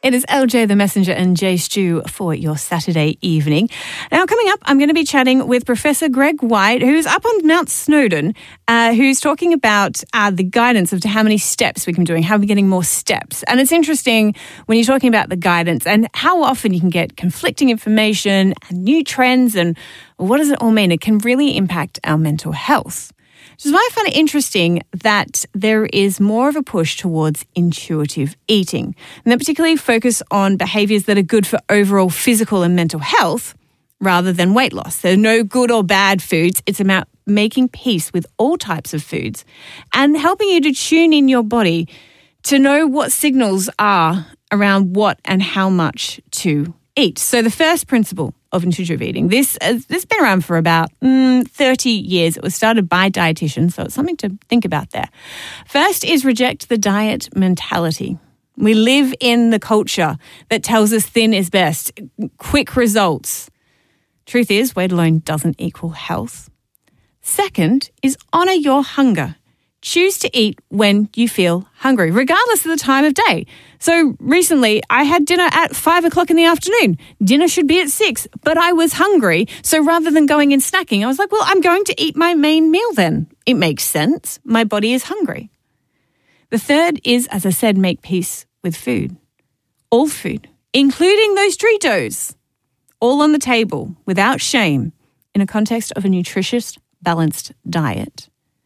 It is LJ the Messenger and Jay Stu for your Saturday evening. Now, coming up, I'm going to be chatting with Professor Greg White, who's up on Mount Snowdon, who's talking about the guidance of how many steps we can be doing, how we're getting more steps. And it's interesting when you're talking about the guidance and how often you can get conflicting information and new trends and what does it all mean? It can really impact our mental health. Which is why I find it interesting that there is more of a push towards intuitive eating. And that particularly focus on behaviours that are good for overall physical and mental health rather than weight loss. There are no good or bad foods. It's about making peace with all types of foods and helping you to tune in your body to know what signals are around what and how much to eat. So the first principle of intuitive eating, this has been around for about 30 years. It was started by dietitians, so it's something to think about there. First is reject the diet mentality. We live in the culture that tells us thin is best, quick results. Truth is, weight alone doesn't equal health. Second is honour your hunger. Choose to eat when you feel hungry, regardless of the time of day. So recently, I had dinner at 5 o'clock in the afternoon. Dinner should be at 6, but I was hungry. So rather than going and snacking, I was like, well, I'm going to eat my main meal then. It makes sense. My body is hungry. The third is, as I said, make peace with food. All food, including those Doritos, all on the table without shame in a context of a nutritious, balanced diet.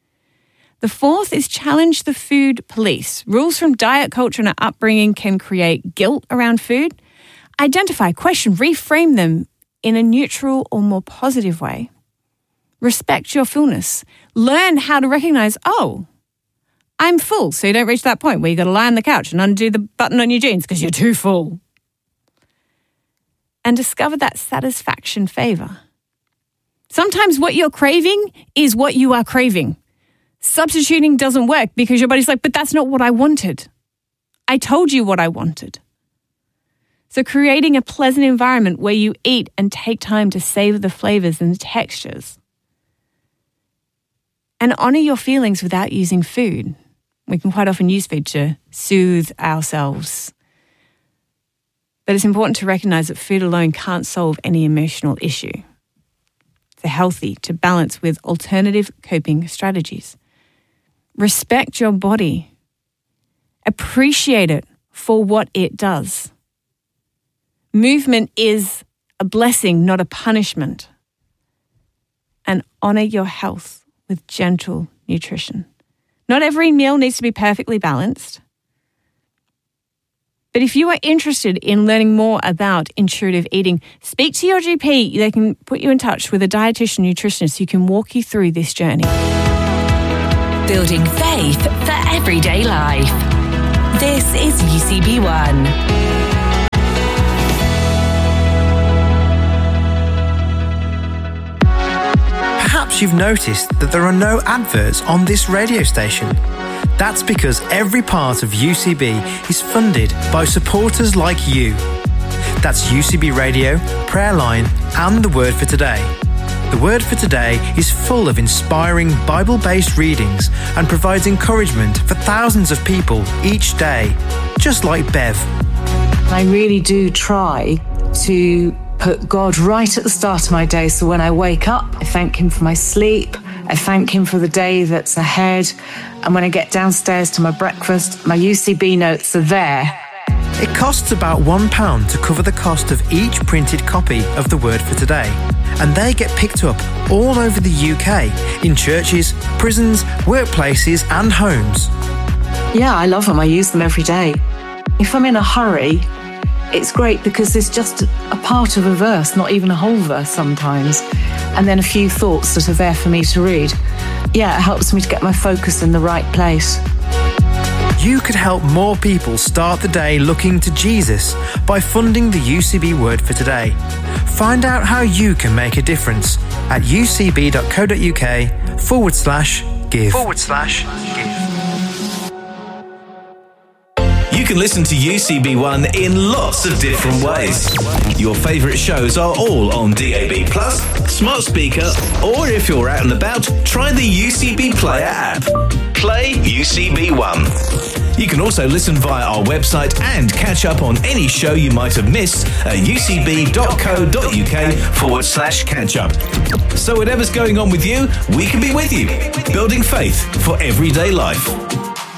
The fourth is challenge the food police. Rules from diet culture and our upbringing can create guilt around food. Identify, question, reframe them in a neutral or more positive way. Respect your fullness. Learn how to recognize, oh, I'm full. So you don't reach that point where you got to lie on the couch and undo the button on your jeans because you're too full. And discover that satisfaction favor. Sometimes what you're craving is what you are craving. Substituting doesn't work because your body's like, but that's not what I wanted. I told you what I wanted. So creating a pleasant environment where you eat and take time to savor the flavors and the textures. And honor your feelings without using food. We can quite often use food to soothe ourselves. But it's important to recognize that food alone can't solve any emotional issue. It's healthy to balance with alternative coping strategies. Respect your body. Appreciate it for what it does. Movement is a blessing, not a punishment. And honor your health with gentle nutrition. Not every meal needs to be perfectly balanced. But if you are interested in learning more about intuitive eating, speak to your GP. They can put you in touch with a dietitian nutritionist who can walk you through this journey. Building faith for everyday life. This is UCB One. Perhaps you've noticed that there are no adverts on this radio station. That's because every part of UCB is funded by supporters like you. That's UCB Radio, Prayer Line, and The Word for Today. The Word for Today is full of inspiring Bible-based readings and provides encouragement for thousands of people each day, just like Bev. I really do try to put God right at the start of my day. So when I wake up, I thank Him for my sleep. I thank Him for the day that's ahead. And when I get downstairs to my breakfast, my UCB notes are there. It costs about £1 to cover the cost of each printed copy of The Word for Today. And they get picked up all over the UK, in churches, prisons, workplaces and homes. Yeah, I love them. I use them every day. If I'm in a hurry, it's great because it's just a part of a verse, not even a whole verse sometimes. And then a few thoughts that are there for me to read. Yeah, it helps me to get my focus in the right place. You could help more people start the day looking to Jesus by funding the UCB Word for Today. Find out how you can make a difference at ucb.co.uk/give. You can listen to UCB One in lots of different ways. Your favourite shows are all on DAB+, smart speaker, or if you're out and about, try the UCB Player app. Play UCB One. You can also listen via our website and catch up on any show you might have missed at ucb.co.uk/catch up. So whatever's going on with you, we can be with you. Building faith for everyday life.